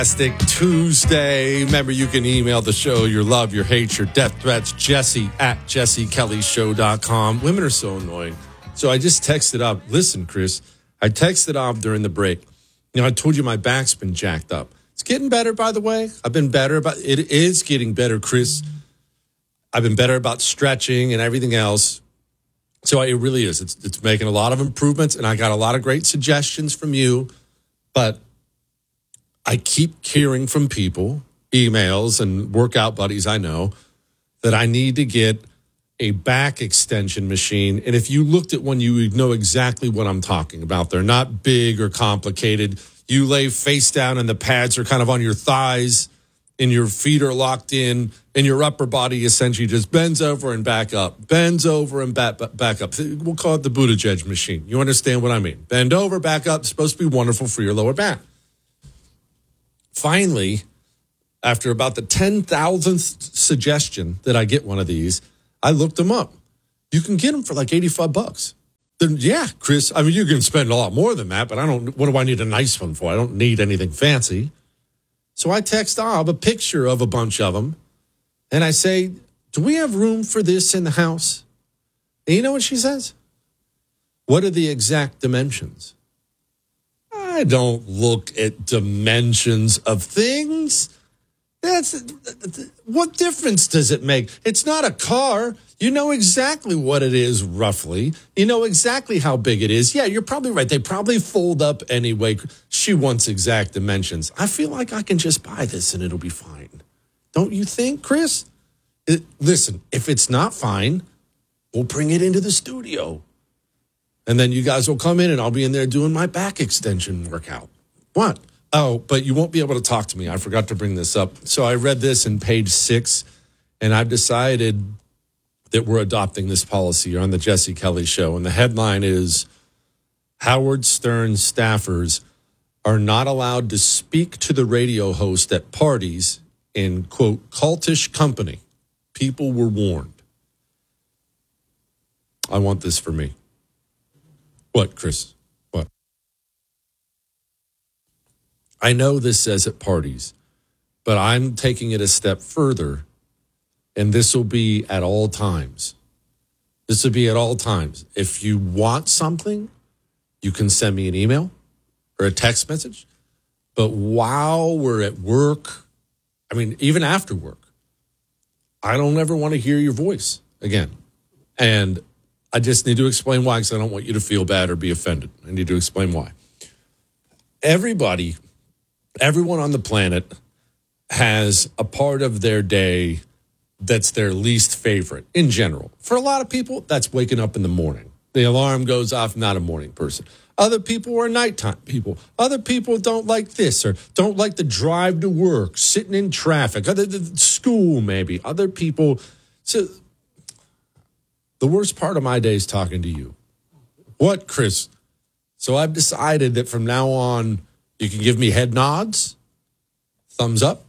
Fantastic Tuesday. Remember, you can email the show your love, your hate, your death threats, Jesse@jessekellyshow.com. Women are so annoying. So I just texted up. Listen, Chris, I texted up during the break. I told you my back's been jacked up. It's getting better, by the way. I've been better about it. It is getting better, Chris. I've been better about stretching and everything else. So it really is. It's making a lot of improvements, and I got a lot of great suggestions from you. But I keep hearing from people, emails and workout buddies I know, that I need to get a back extension machine. And if you looked at one, you would know exactly what I'm talking about. They're not big or complicated. You lay face down and the pads are kind of on your thighs and your feet are locked in and your upper body essentially just bends over and back up, bends over and back up. We'll call it the Buttigieg machine. You understand what I mean? Bend over, back up. It's supposed to be wonderful for your lower back. Finally, after about the 10,000th suggestion that I get one of these, I looked them up. You can get them for like $85. Then, yeah, Chris, I mean, you can spend a lot more than that, but what do I need a nice one for? I don't need anything fancy. So I text Bob a picture of a bunch of them, and I say, do we have room for this in the house? And you know what she says? What are the exact dimensions? I don't look at dimensions of things. What difference does it make? It's not a car. You know exactly what it is, roughly. You know exactly how big it is. Yeah, you're probably right. They probably fold up anyway. She wants exact dimensions. I feel like I can just buy this and it'll be fine. Don't you think, Chris? Listen, if it's not fine, we'll bring it into the studio. And then you guys will come in and I'll be in there doing my back extension workout. What? Oh, but you won't be able to talk to me. I forgot to bring this up. So I read this in page 6, and I've decided that we're adopting this policy on the Jesse Kelly Show. And the headline is, Howard Stern staffers are not allowed to speak to the radio host at parties in, quote, cultish company. People were warned. I want this for me. What, Chris? What? I know this says at parties, but I'm taking it a step further, and this will be at all times. This will be at all times. If you want something, you can send me an email or a text message. But while we're at work, I mean, even after work, I don't ever want to hear your voice again. And I just need to explain why, because I don't want you to feel bad or be offended. I need to explain why. Everyone on the planet has a part of their day that's their least favorite in general. For a lot of people, that's waking up in the morning. The alarm goes off, not a morning person. Other people are nighttime people. Other people don't like this or don't like the drive to work, sitting in traffic, school maybe. Other people. So the worst part of my day is talking to you. What, Chris? So I've decided that from now on, you can give me head nods, thumbs up.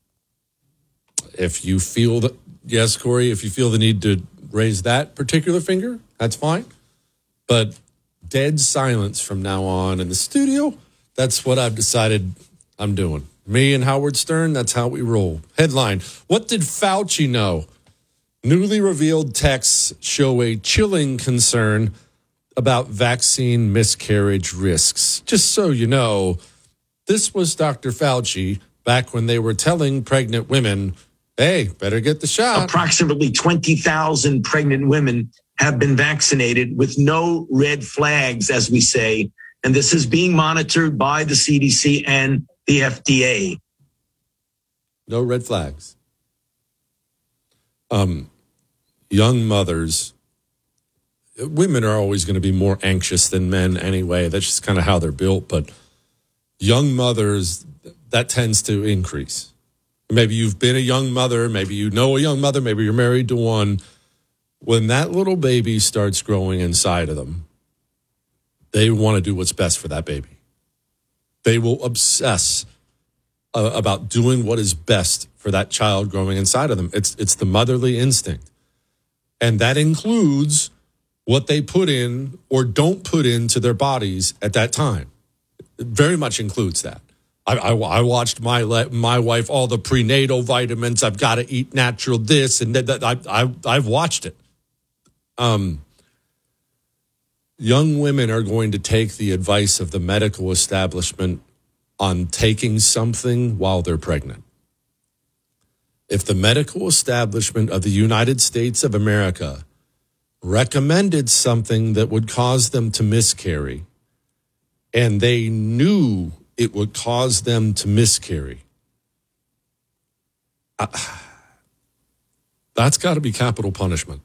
If you feel that, yes, Corey, if you feel the need to raise that particular finger, that's fine. But dead silence from now on in the studio, that's what I've decided I'm doing. Me and Howard Stern, that's how we roll. Headline, what did Fauci know? Newly revealed texts show a chilling concern about vaccine miscarriage risks. Just so you know, this was Dr. Fauci back when they were telling pregnant women, hey, better get the shot. Approximately 20,000 pregnant women have been vaccinated with no red flags, as we say. And this is being monitored by the CDC and the FDA. No red flags. Young mothers, women are always going to be more anxious than men anyway. That's just kind of how they're built. But young mothers, that tends to increase. Maybe you've been a young mother. Maybe you know a young mother. Maybe you're married to one. When that little baby starts growing inside of them, they want to do what's best for that baby. They will obsess about doing what is best for that child growing inside of them. It's the motherly instinct. And that includes what they put in or don't put into their bodies at that time. It very much includes that. I watched my wife, all the prenatal vitamins. I've got to eat natural this and that. I've watched it. Young women are going to take the advice of the medical establishment on taking something while they're pregnant. If the medical establishment of the United States of America recommended something that would cause them to miscarry, and they knew it would cause them to miscarry, that's got to be capital punishment.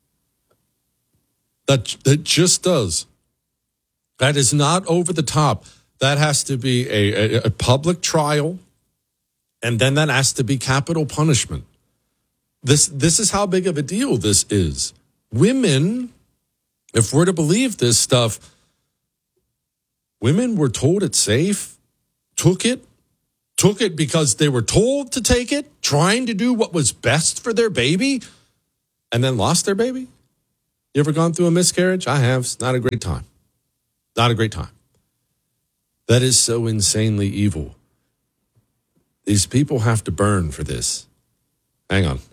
That just does. That is not over the top. That has to be a public trial, and then that has to be capital punishment. This is how big of a deal this is. Women, if we're to believe this stuff, women were told it's safe, took it because they were told to take it, trying to do what was best for their baby, and then lost their baby. You ever gone through a miscarriage? I have. It's not a great time. Not a great time. That is so insanely evil. These people have to burn for this. Hang on.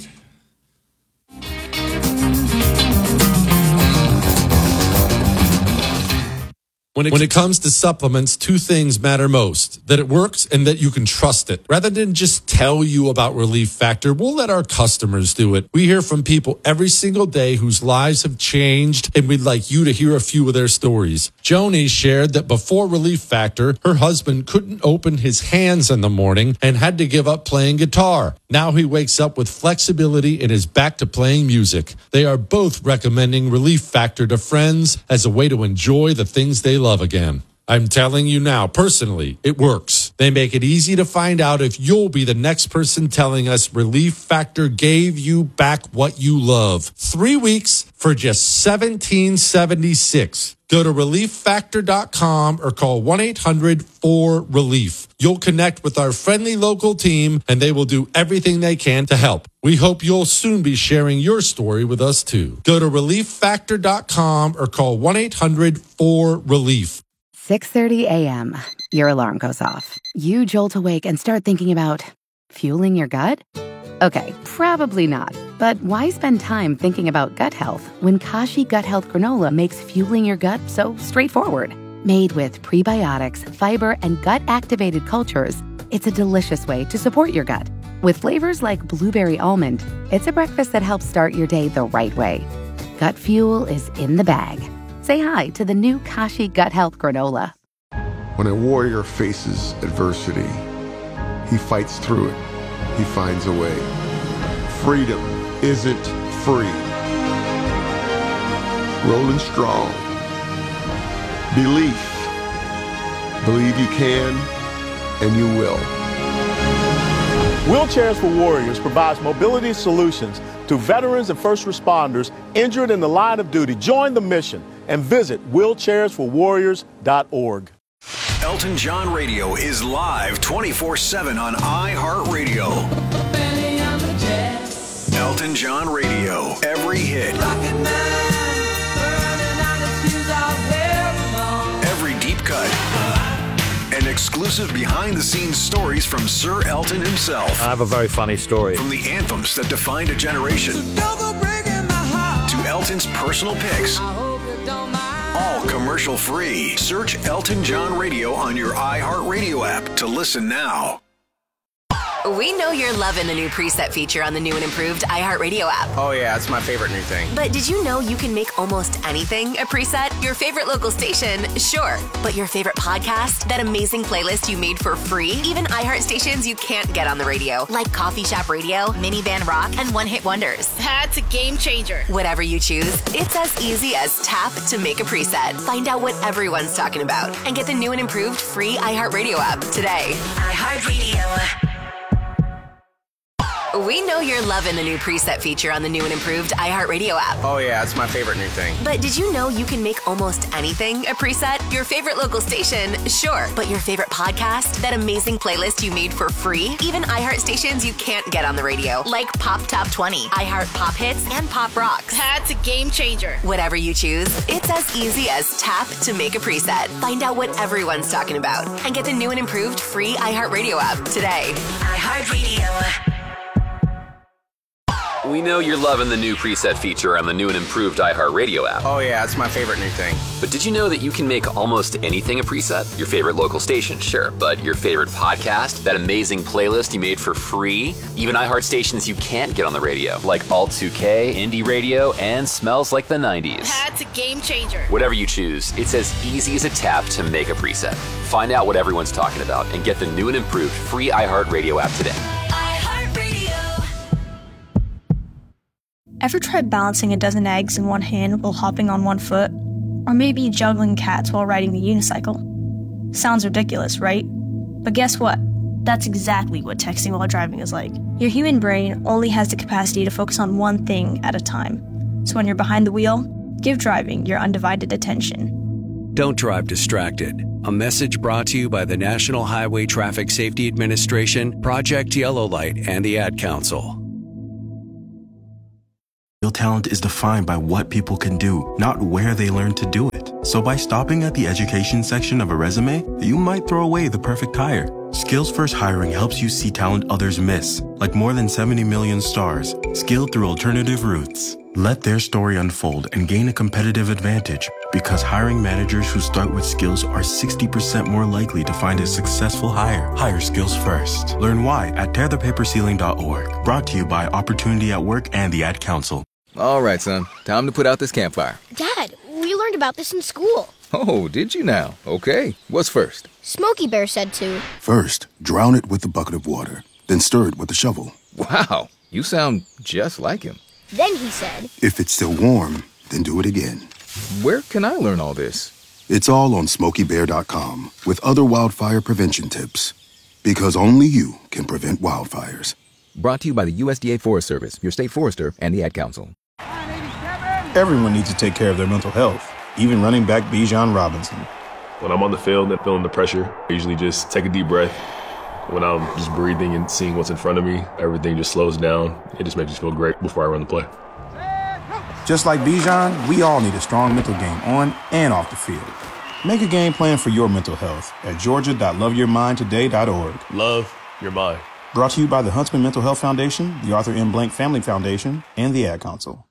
When it comes to supplements, two things matter most: that it works and that you can trust it. Rather than just tell you about Relief Factor, we'll let our customers do it. We hear from people every single day whose lives have changed, and we'd like you to hear a few of their stories. Joni shared that before Relief Factor, her husband couldn't open his hands in the morning and had to give up playing guitar. Now he wakes up with flexibility and is back to playing music. They are both recommending Relief Factor to friends as a way to enjoy the things they love again. I'm telling you now, personally, it works. They make it easy to find out if you'll be the next person telling us Relief Factor gave you back what you love. 3 weeks for just $17.76. Go to ReliefFactor.com or call 1-800-4RELIEF. You'll connect with our friendly local team, and they will do everything they can to help. We hope you'll soon be sharing your story with us, too. Go to ReliefFactor.com or call 1-800-4RELIEF. 6:30 a.m. Your alarm goes off. You jolt awake and start thinking about fueling your gut? Okay, probably not. But why spend time thinking about gut health when Kashi Gut Health Granola makes fueling your gut so straightforward? Made with prebiotics, fiber, and gut-activated cultures, it's a delicious way to support your gut. With flavors like blueberry almond, it's a breakfast that helps start your day the right way. Gut fuel is in the bag. Say hi to the new Kashi Gut Health Granola. When a warrior faces adversity, he fights through it. He finds a way. Freedom isn't free. Rolling strong. Belief. Believe you can, and you will. Wheelchairs for Warriors provides mobility solutions to veterans and first responders injured in the line of duty. Join the mission and visit wheelchairsforwarriors.org. Elton John Radio is live 24/7 on iHeartRadio. Elton John Radio, every hit, every deep cut, and exclusive behind-the-scenes stories from Sir Elton himself. I have a very funny story. From the anthems that defined a generation to Elton's personal picks. All commercial-free. Search Elton John Radio on your iHeartRadio app to listen now. We know you're loving the new preset feature on the new and improved iHeartRadio app. Oh yeah, it's my favorite new thing. But did you know you can make almost anything a preset? Your favorite local station, sure. But your favorite podcast, that amazing playlist you made for free? Even iHeart stations you can't get on the radio, like Coffee Shop Radio, Minivan Rock, and One Hit Wonders. That's a game changer. Whatever you choose, it's as easy as tap to make a preset. Find out what everyone's talking about and get the new and improved free iHeartRadio app today. iHeartRadio. We know know you're loving the new preset feature on the new and improved iHeartRadio app. Oh, yeah, it's my favorite new thing. But did you know you can make almost anything a preset? Your favorite local station, sure. But your favorite podcast? That amazing playlist you made for free? Even iHeart stations you can't get on the radio, like Pop Top 20, iHeart Pop Hits, and Pop Rocks. That's a game changer. Whatever you choose, it's as easy as tap to make a preset. Find out what everyone's talking about and get the new and improved free iHeartRadio app today. iHeartRadio. We know you're loving the new preset feature on the new and improved iHeartRadio app. Oh, yeah, it's my favorite new thing. But did you know that you can make almost anything a preset? Your favorite local station, sure. But your favorite podcast? That amazing playlist you made for free? Even iHeart stations you can't get on the radio, like Alt 2K, Indie Radio, and Smells Like the 90s. That's a game changer. Whatever you choose, it's as easy as a tap to make a preset. Find out what everyone's talking about and get the new and improved free iHeartRadio app today. Ever tried balancing a dozen eggs in one hand while hopping on one foot? Or maybe juggling cats while riding the unicycle? Sounds ridiculous, right? But guess what? That's exactly what texting while driving is like. Your human brain only has the capacity to focus on one thing at a time. So when you're behind the wheel, give driving your undivided attention. Don't drive distracted. A message brought to you by the National Highway Traffic Safety Administration, Project Yellow Light, and the Ad Council. Real talent is defined by what people can do, not where they learn to do it. So by stopping at the education section of a resume, you might throw away the perfect hire. Skills First Hiring helps you see talent others miss, like more than 70 million stars, skilled through alternative routes. Let their story unfold and gain a competitive advantage, because hiring managers who start with skills are 60% more likely to find a successful hire. Hire skills first. Learn why at tearthepaperceiling.org. Brought to you by Opportunity at Work and the Ad Council. All right, son. Time to put out this campfire. Dad, we learned about this in school. Oh, did you now? Okay. What's first? Smokey Bear said to. First, drown it with a bucket of water, then stir it with a shovel. Wow, you sound just like him. Then he said, if it's still warm, then do it again. Where can I learn all this? It's all on SmokeyBear.com with other wildfire prevention tips. Because only you can prevent wildfires. Brought to you by the USDA Forest Service, your state forester, and the Ad Council. Everyone needs to take care of their mental health, even running back Bijan Robinson. When I'm on the field and feeling the pressure, I usually just take a deep breath. When I'm just breathing and seeing what's in front of me, everything just slows down. It just makes me feel great before I run the play. Just like Bijan, we all need a strong mental game on and off the field. Make a game plan for your mental health at georgia.loveyourmindtoday.org. Love your mind. Brought to you by the Huntsman Mental Health Foundation, the Arthur M. Blank Family Foundation, and the Ad Council.